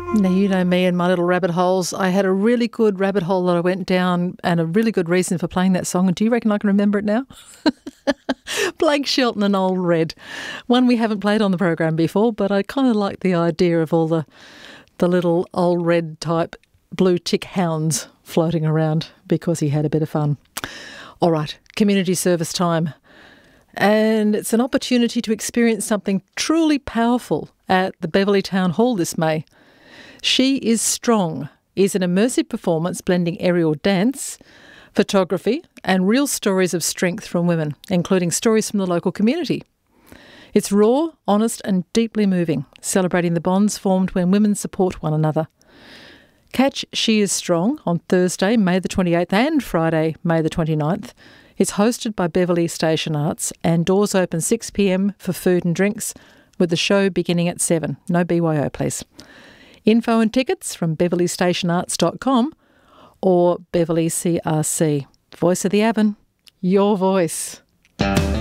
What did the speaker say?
Now, you know me and my little rabbit holes. I had a really good rabbit hole that I went down and a really good reason for playing that song. And do you reckon I can remember it now? Blake Shelton and Old Red. One we haven't played on the program before, but I kind of like the idea of all the little Old Red type blue tick hounds floating around because he had a bit of fun. All right, community service time. And it's an opportunity to experience something truly powerful at the Beverley Town Hall this May. She is Strong is an immersive performance blending aerial dance, photography and real stories of strength from women, including stories from the local community. It's raw, honest and deeply moving, celebrating the bonds formed when women support one another. Catch She is Strong on Thursday, May the 28th and Friday, May the 29th. It's hosted by Beverley Station Arts and doors open 6 p.m. for food and drinks, with the show beginning at 7. No BYO, please. Info and tickets from beverleystationarts.com or Beverley CRC. Voice of the Avon, your voice.